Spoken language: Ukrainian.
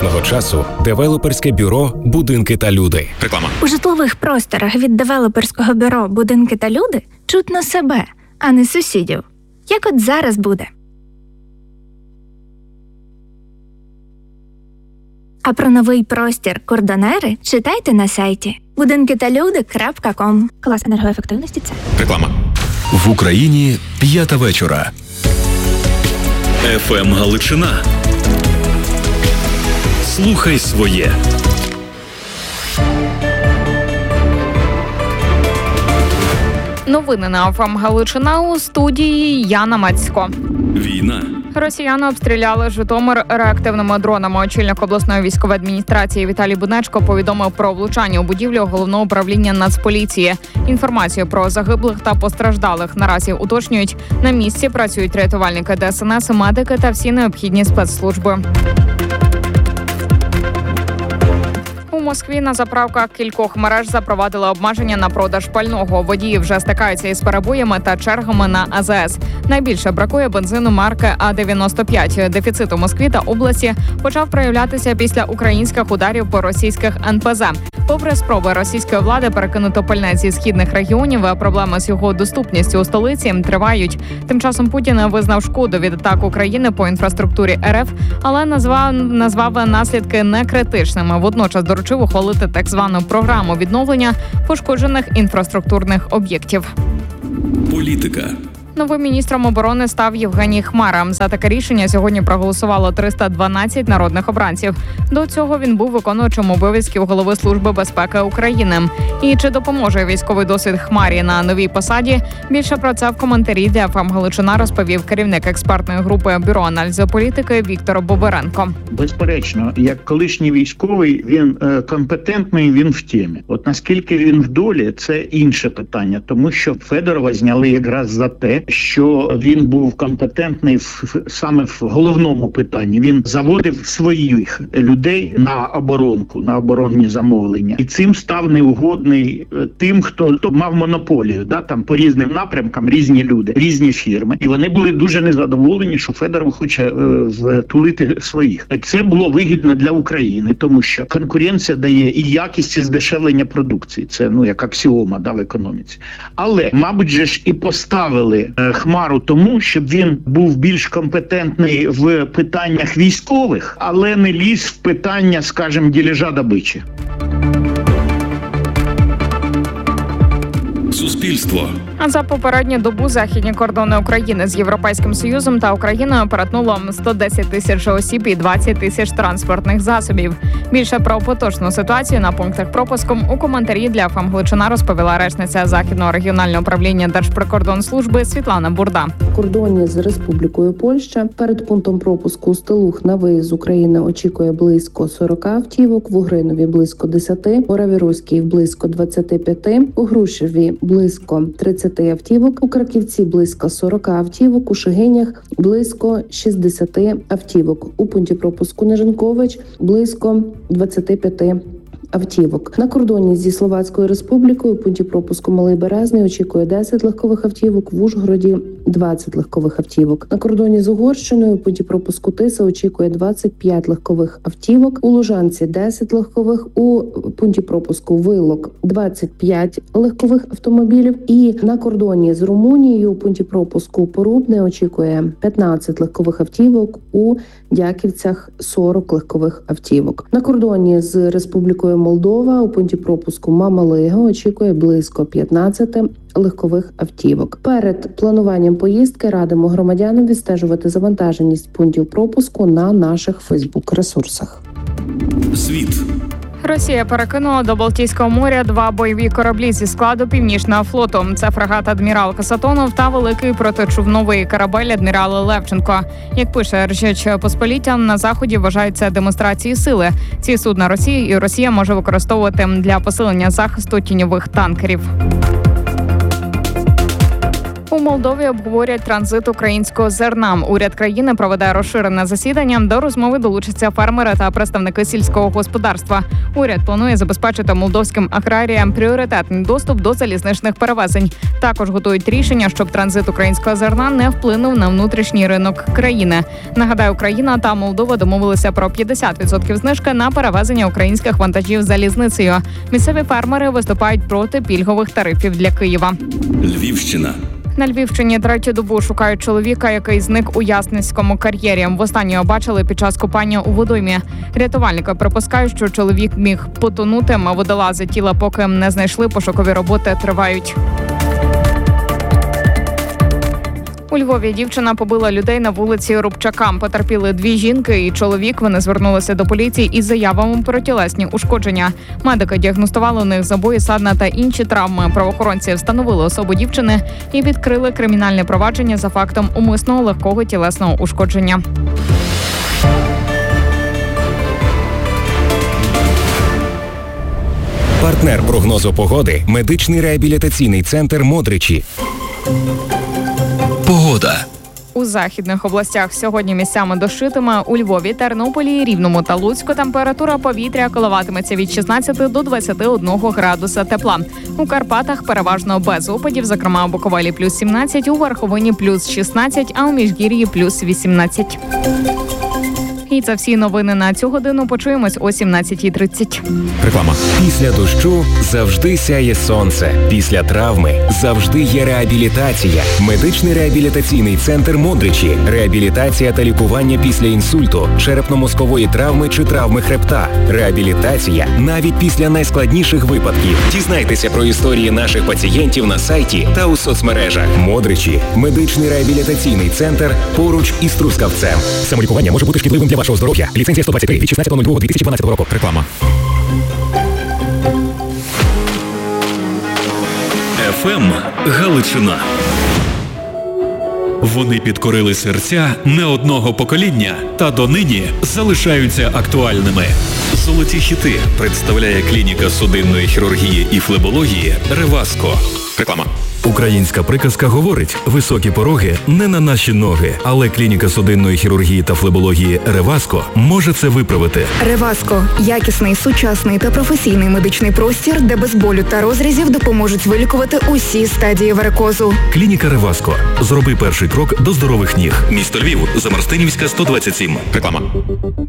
нинішнього часу девелоперське бюро «Будинки та люди». Реклама. У житлових просторах від девелоперського бюро «Будинки та люди» чутно себе, а не сусідів. Як от зараз буде. А про новий простір «Кордонери» читайте на сайті budinkitalude.com. Клас енергоефективності це. Реклама. В Україні 5 вечора. ФМ Галичина. Слухай своє. Новини на ФМ Галичина, у студії Яна Мацько. Війна. Росіяни обстріляли Житомир реактивними дронами. Очільник обласної військової адміністрації Віталій Бунечко повідомив про влучання у будівлю головного управління Нацполіції. Інформацію про загиблих та постраждалих наразі уточнюють. На місці працюють рятувальники ДСНС, медики та всі необхідні спецслужби. У Москві на заправках кількох мереж запровадили обмеження на продаж пального. Водії вже стикаються із перебоями та чергами на АЗС. Найбільше бракує бензину марки А-95. Дефіцит у Москві та області почав проявлятися після українських ударів по російських НПЗ. Попри спроби російської влади перекинути пальне зі східних регіонів, проблеми з його доступністю у столиці тривають. Тим часом Путін визнав шкоду від атак України по інфраструктурі РФ, але назвав наслідки некритичними. Водночас доручив ухвалити так звану програму відновлення пошкоджених інфраструктурних об'єктів. Політика. Новим міністром оборони став Євгеній Хмара. За таке рішення сьогодні проголосувало 312 народних обранців. До цього він був виконуючим обов'язків голови Служби безпеки України. І чи допоможе військовий досвід Хмарі на новій посаді? Більше про це в коментарі для ФМ Галичина розповів керівник експертної групи Бюро аналізу політики Віктор Боберенко. Безперечно, як колишній військовий, він компетентний, він в темі. От наскільки він в долі, це інше питання, тому що Федорова зняли якраз за те, що він був компетентний саме в головному питанні. Він заводив своїх людей на оборонку, на оборонні замовлення. І цим став неугодний тим, хто мав монополію. Там по різним напрямкам різні люди, різні фірми. І вони були дуже незадоволені, що Федоров хоче тулити своїх. Це було вигідно для України, тому що конкуренція дає і якість, і здешевлення продукції. Це як аксіома в економіці. Але, мабуть же ж і поставили Хмару тому, щоб він був більш компетентний в питаннях військових, але не ліз в питання, скажімо, ділежа добичі. Суспільство. За попередню добу західні кордони України з Європейським Союзом та Україною перетнуло 110 тисяч осіб і 20 тисяч транспортних засобів. Більше про поточну ситуацію на пунктах пропуску у коментарі для ФМ Галичина розповіла речниця Західного регіонального управління Держприкордонслужби Світлана Бурда. В кордоні з Республікою Польща перед пунктом пропуску Стелух на виїзд з України очікує близько 40 автівок, в Угринові близько 10, у Равіруській близько 25, у Грушеві близько 30 автівок, у Краківці близько 40 автівок, у Шегинях близько 60 автівок, у пункті пропуску Нежинкович близько 25 автівок. На кордоні зі Словацькою Республікою у пункті пропуску Малий Березний очікує 10 легкових автівок, в Ужгороді 20 легкових автівок. На кордоні з Угорщиною у пункті пропуску Тиса очікує 25 легкових автівок, у Лужанці 10 легкових, у пункті пропуску Вилок 25 легкових автомобілів і на кордоні з Румунією у пункті пропуску Порубне очікує 15 легкових автівок, у Дяківцях 40 легкових автівок. На кордоні з Республікою Молдова у пункті пропуску Мамалига очікує близько 15 легкових автівок. Перед плануванням поїздки радимо громадянам відстежувати завантаженість пунктів пропуску на наших Фейсбук-ресурсах. Світ. Росія перекинула до Балтійського моря 2 бойові кораблі зі складу Північного флоту. Це фрегат «Адмірал Касатонов» та великий протичовновий корабель «Адмірал Левченко». Як пише Річ Посполіття, на Заході вважають це демонстрацією сили. Ці судна Росії і Росія може використовувати для посилення захисту тіньових танкерів. У Молдові обговорять транзит українського зерна. Уряд країни проведе розширене засідання. До розмови долучаться фермери та представники сільського господарства. Уряд планує забезпечити молдовським аграріям пріоритетний доступ до залізничних перевезень. Також готують рішення, щоб транзит українського зерна не вплинув на внутрішній ринок країни. Нагадаю, Україна та Молдова домовилися про 50% знижки на перевезення українських вантажів залізницею. Місцеві фермери виступають проти пільгових тарифів для Києва. Львівщина. На Львівщині третю добу шукають чоловіка, який зник у Ясницькому кар'єрі. Востаннє його бачили під час купання у водоймі. Рятувальники припускають, що чоловік міг потонути, а водолази тіла поки не знайшли, пошукові роботи тривають. У Львові дівчина побила людей на вулиці Рубчака. Потерпіли дві жінки і чоловік. Вони звернулися до поліції із заявами про тілесні ушкодження. Медики діагностували у них забої, садна та інші травми. Правоохоронці встановили особу дівчини і відкрили кримінальне провадження за фактом умисного легкого тілесного ушкодження. Партнер прогнозу погоди – медичний реабілітаційний центр «Модричі». Погода. У західних областях сьогодні місцями дощитиме. У Львові, Тернополі, Рівному та Луцьку температура повітря коливатиметься від 16 до 21 градуса тепла. У Карпатах переважно без опадів, зокрема у Буковелі плюс 17, у Верховині плюс 16, а у Міжгір'ї плюс 18. І це всі новини на цю годину. Почуємось о 17:30. Реклама. Після дощу завжди сяє сонце. Після травми завжди є реабілітація. Медичний реабілітаційний центр «Модричі». Реабілітація та лікування після інсульту, черепно-мозкової травми чи травми хребта. Реабілітація навіть після найскладніших випадків. Дізнайтеся про історії наших пацієнтів на сайті та у соцмережах. «Модричі» – медичний реабілітаційний центр поруч із Трускавцем. Самолікування може бути шкідливим для вашого здоров'я. Ліцензія 123 від 16.02.2012 року. Реклама. ФМ Галичина. Вони підкорили серця не одного покоління та донині залишаються актуальними. Золоті хіти представляє клініка судинної хірургії і флебології «Реваско». Реклама. Українська приказка говорить: високі пороги не на наші ноги, але клініка судинної хірургії та флебології «Реваско» може це виправити. «Реваско» – якісний, сучасний та професійний медичний простір, де без болю та розрізів допоможуть вилікувати усі стадії варикозу. Клініка «Реваско». Зроби перший крок до здорових ніг. Місто Львів, Замарстинівська, 127. Реклама.